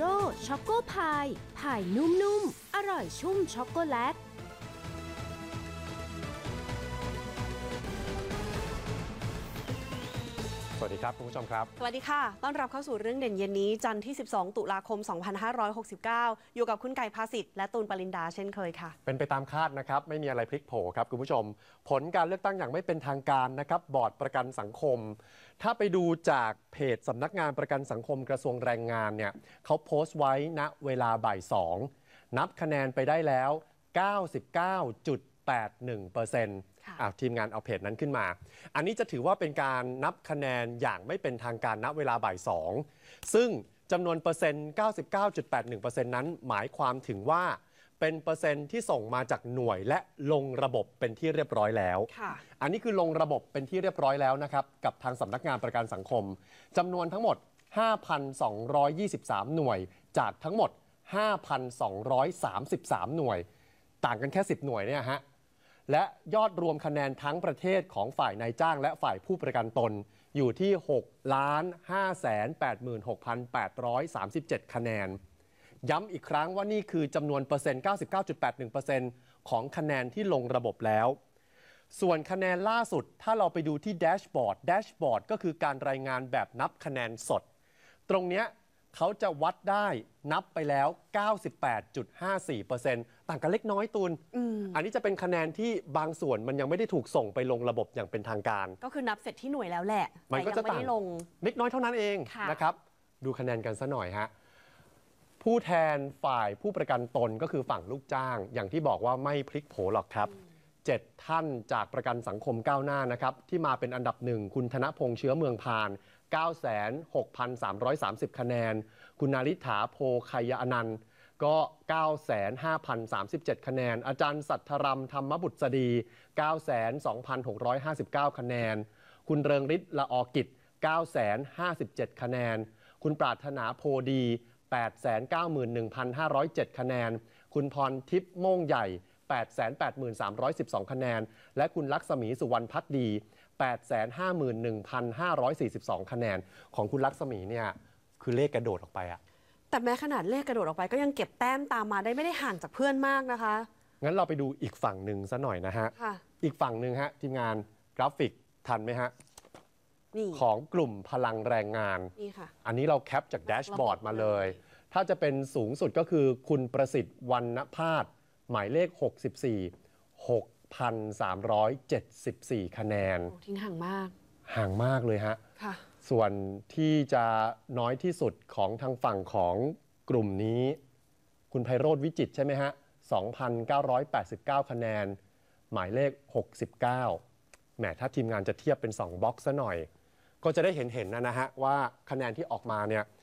โร่ช็อกโกพายพายนุ่มๆอร่อยชุ่มช็อกโกแลตสวัสดีครับคุณผู้ชมครับสวัสดีค่ะต้อนรับเข้าสู่เรื่องเด่นเย็นนี้จันทร์ที่12ตุลาคม2569อยู่กับคุณไก่ภาสิทธิ์และตูนปรินดาเช่นเคยค่ะเป็นไปตามคาดนะครับไม่มีอะไรพลิกโผครับคุณผู้ชมผลการเลือกตั้งอย่างไม่เป็นทางการนะครับบอร์ดประกันสังคมถ้าไปดูจากเพจสำนักงานประกันสังคมกระทรวงแรงงานเนี่ยเขาโพสต์ไว้ณเวลาบ่าย2นับคะแนนไปได้แล้ว 99.81%ทีมงานเอาเพจนั้นขึ้นมาอันนี้จะถือว่าเป็นการนับคะแนนอย่างไม่เป็นทางการณเวลาบ่าย2ซึ่งจำนวนเปอร์เซ็นต์ 99.81% นั้นหมายความถึงว่าเป็นเปอร์เซ็นต์ที่ส่งมาจากหน่วยและลงระบบเป็นที่เรียบร้อยแล้วอันนี้คือลงระบบเป็นที่เรียบร้อยแล้วนะครับกับทางสำนักงานประกันสังคมจำนวนทั้งหมด 5,223 หน่วยจากทั้งหมด 5,233 หน่วยต่างกันแค่10หน่วยเนี่ยฮะและยอดรวมคะแนนทั้งประเทศของฝ่ายนายจ้างและฝ่ายผู้ประกันตนอยู่ที่ 6,586,837 คะแนนย้ำอีกครั้งว่านี่คือจำนวนเปอร์เซ็นต์ 99.81% ของคะแนนที่ลงระบบแล้วส่วนคะแนนล่าสุดถ้าเราไปดูที่แดชบอร์ดก็คือการรายงานแบบนับคะแนนสดตรงเนี้ยเขาจะวัดได้นับไปแล้ว 98.54% ต่างกันเล็กน้อยตูนอันนี้จะเป็นคะแนนที่บางส่วนมันยังไม่ได้ถูกส่งไปลงระบบอย่างเป็นทางการก็คือนับเสร็จที่หน่วยแล้วแหละมันก็จะต่างเล็กน้อยเท่านั้นเองนะครับดูคะแนนกันซะหน่อยฮะผู้แทนฝ่ายผู้ประกันตนก็คือฝั่งลูกจ้างอย่างที่บอกว่าไม่พลิกโผหรอกครับ7ท่านจากประกันสังคมก้าวหน้านะครับที่มาเป็นอันดับ1คุณธนพงษ์เชื้อเมืองพาน 96,330 คะแนนคุณนาริษฐาโพไคยอนันต์ก็ 95,037 คะแนนอาจารย์สัทธรัมธรรมบุตรดี 92,659 คะแนนคุณเริงฤทธิ์ละออกิจ 957 คะแนนคุณปรารถนาโพดี 891,507 คะแนนคุณพรทิพย์โม่งใหญ่ 883,312 คะแนนและคุณลักษมีสุวรรณพักดี 851,542 คะแนนของคุณลักษมีเนี่ยคือเลขกระโดดออกไปอะแต่แม้ขนาดเลขกระโดดออกไปก็ยังเก็บแต้มตามมาได้ไม่ได้ห่างจากเพื่อนมากนะคะงั้นเราไปดูอีกฝั่งหนึ่งซะหน่อยนะฮะอีกฝั่งหนึ่งฮะทีมงานกราฟิกทันไหมฮะของกลุ่มพลังแรงงานอันนี้เราแคปจากแดชบอร์ดมาเลยถ้าจะเป็นสูงสุดก็คือคุณประสิทธิ์วรรณพาสหมายเลข 6,374 คะแนนทิ้งห่างมากเลยฮะส่วนที่จะน้อยที่สุดของทางฝั่งของกลุ่มนี้คุณไพโรจน์วิจิตรใช่ไหมฮะ 2,989 คะแนนหมายเลข 69แหมถ้าทีมงานจะเทียบเป็น2บล็อกซะหน่อยก็จะได้เห็นนะฮะว่าคะแนนที่ออกมาเนี่ย